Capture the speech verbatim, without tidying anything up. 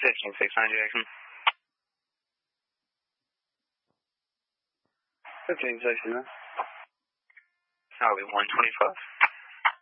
fifteen six nine Jackson. fifteen six nine. I'll be one twenty-five.